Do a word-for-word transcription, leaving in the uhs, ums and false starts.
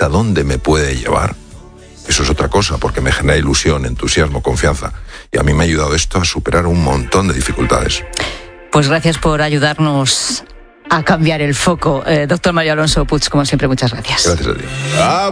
hasta dónde me puede llevar. Eso es otra cosa, porque me genera ilusión, entusiasmo, confianza. Y a mí me ha ayudado esto a superar un montón de dificultades. Pues gracias por ayudarnos a cambiar el foco. Eh, doctor Mario Alonso Puig, como siempre, muchas gracias. Gracias a ti.